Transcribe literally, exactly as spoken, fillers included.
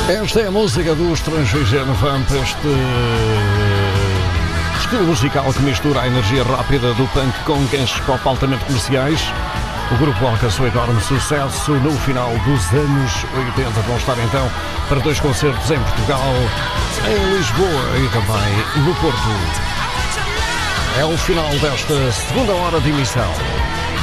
Esta é a música do Estrangeiro Vamp, este estilo musical que mistura a energia rápida do punk com ganchos pop altamente comerciais. O grupo alcançou enorme sucesso no final dos anos oitenta. Vão estar então para dois concertos em Portugal, em Lisboa e também no Porto. É o final desta segunda hora de emissão.